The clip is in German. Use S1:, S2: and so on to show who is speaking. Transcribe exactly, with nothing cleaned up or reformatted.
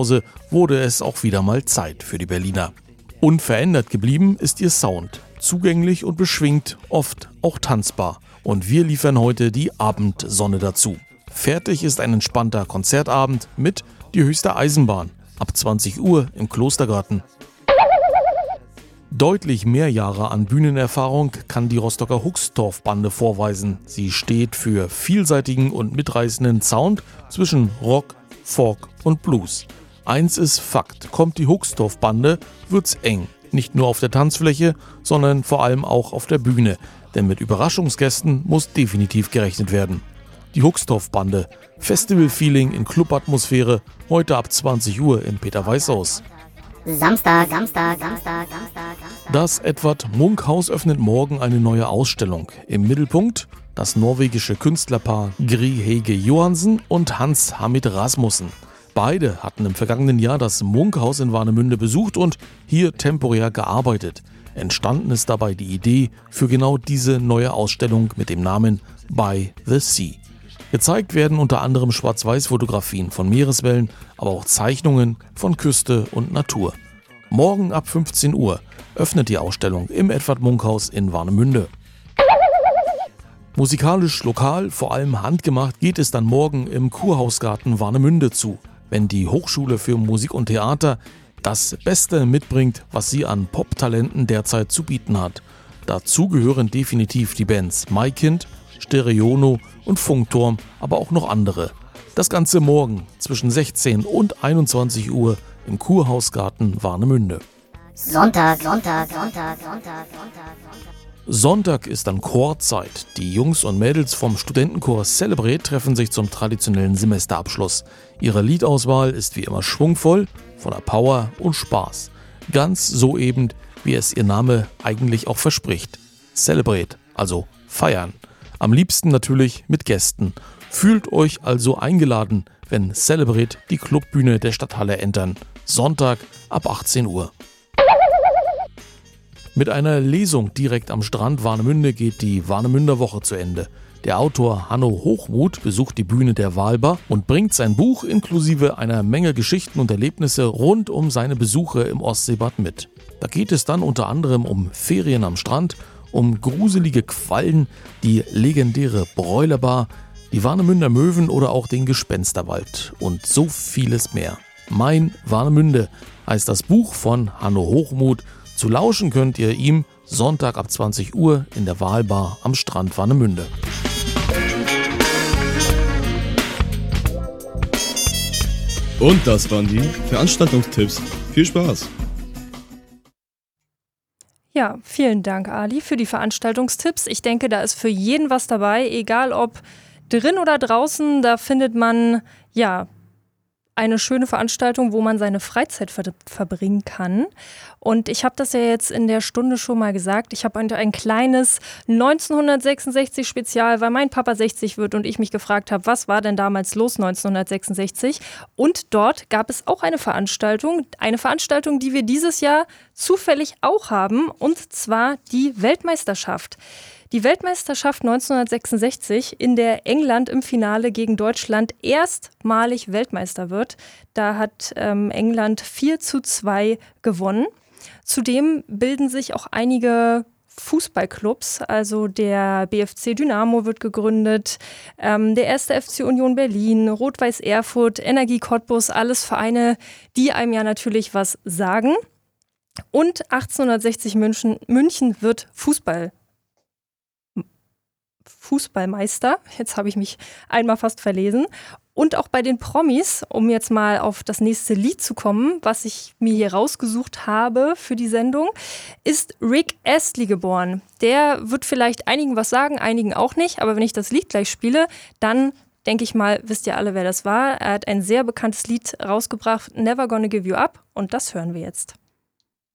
S1: Hause wurde es auch wieder mal Zeit für die Berliner. Unverändert geblieben ist ihr Sound. Zugänglich und beschwingt, oft auch tanzbar. Und wir liefern heute die Abendsonne dazu. Fertig ist ein entspannter Konzertabend mit Die höchste Eisenbahn ab zwanzig Uhr im Klostergarten. Deutlich mehr Jahre an Bühnenerfahrung kann die Rostocker Huxtorf-Bande vorweisen. Sie steht für vielseitigen und mitreißenden Sound zwischen Rock, Folk und Blues. Eins ist Fakt, kommt die Huxtorf-Bande, wird's eng. Nicht nur auf der Tanzfläche, sondern vor allem auch auf der Bühne. Denn mit Überraschungsgästen muss definitiv gerechnet werden. Die Huxtorf-Bande, Festival-Feeling in Clubatmosphäre, heute ab zwanzig Uhr im Peter-Weiß-Haus.
S2: Samstag, Samstag, Samstag, Samstag, Samstag.
S1: Das Edvard Munch-Haus öffnet morgen eine neue Ausstellung. Im Mittelpunkt das norwegische Künstlerpaar Gry Hege Johansen und Hans Hamid Rasmussen. Beide hatten im vergangenen Jahr das Munch-Haus in Warnemünde besucht und hier temporär gearbeitet. Entstanden ist dabei die Idee für genau diese neue Ausstellung mit dem Namen By the Sea. Gezeigt werden unter anderem Schwarz-Weiß-Fotografien von Meereswellen, aber auch Zeichnungen von Küste und Natur. Morgen ab fünfzehn Uhr öffnet die Ausstellung im Edvard Munch-Haus in Warnemünde. Musikalisch lokal, vor allem handgemacht, geht es dann morgen im Kurhausgarten Warnemünde zu, wenn die Hochschule für Musik und Theater das Beste mitbringt, was sie an Pop-Talenten derzeit zu bieten hat. Dazu gehören definitiv die Bands Maikind, Stereono und Funkturm, aber auch noch andere. Das Ganze morgen zwischen sechzehn und einundzwanzig Uhr im Kurhausgarten Warnemünde.
S2: Sonntag, Sonntag, Sonntag, Sonntag, Sonntag, Sonntag.
S1: Sonntag ist dann Chorzeit. Die Jungs und Mädels vom Studentenchor Celebrate treffen sich zum traditionellen Semesterabschluss. Ihre Liedauswahl ist wie immer schwungvoll, voller Power und Spaß. Ganz so eben, wie es ihr Name eigentlich auch verspricht. Celebrate, also feiern. Am liebsten natürlich mit Gästen. Fühlt euch also eingeladen, wenn Celebrate die Clubbühne der Stadthalle entern. Sonntag ab achtzehn Uhr. Mit einer Lesung direkt am Strand Warnemünde geht die Warnemünder Woche zu Ende. Der Autor Hanno Hochmuth besucht die Bühne der Walber und bringt sein Buch inklusive einer Menge Geschichten und Erlebnisse rund um seine Besuche im Ostseebad mit. Da geht es dann unter anderem um Ferien am Strand, um gruselige Quallen, die legendäre Bräulerbar, die Warnemünder Möwen oder auch den Gespensterwald und so vieles mehr. Mein Warnemünde heißt das Buch von Hanno Hochmuth. Zu lauschen könnt ihr ihm Sonntag ab zwanzig Uhr in der Walbar am Strand Warnemünde.
S3: Und das waren die Veranstaltungstipps. Viel Spaß!
S4: Ja, vielen Dank, Ali, für die Veranstaltungstipps. Ich denke, da ist für jeden was dabei, egal ob drin oder draußen. Da findet man, ja, eine schöne Veranstaltung, wo man seine Freizeit ver- verbringen kann. Und ich habe das ja jetzt in der Stunde schon mal gesagt. Ich habe ein, ein kleines neunzehnhundertsechsundsechzig-Spezial, weil mein Papa sechzig wird und ich mich gefragt habe, was war denn damals los neunzehnhundertsechsundsechzig? Und dort gab es auch eine Veranstaltung, eine Veranstaltung, die wir dieses Jahr zufällig auch haben, und zwar die Weltmeisterschaft. Die Weltmeisterschaft neunzehnhundertsechsundsechzig, in der England im Finale gegen Deutschland erstmalig Weltmeister wird. Da hat ähm, England vier zu zwei gewonnen. Zudem bilden sich auch einige Fußballclubs, also der B F C Dynamo wird gegründet, ähm, der erste F C Union Berlin, Rot-Weiß Erfurt, Energie Cottbus, alles Vereine, die einem ja natürlich was sagen. Und achtzehnhundertsechzig München, München wird Fußball Fußballmeister. Jetzt habe ich mich einmal fast verlesen. Und auch bei den Promis, um jetzt mal auf das nächste Lied zu kommen, was ich mir hier rausgesucht habe für die Sendung, ist Rick Astley geboren. Der wird vielleicht einigen was sagen, einigen auch nicht. Aber wenn ich das Lied gleich spiele, dann denke ich mal, wisst ihr alle, wer das war. Er hat ein sehr bekanntes Lied rausgebracht, Never Gonna Give You Up. Und das hören wir jetzt.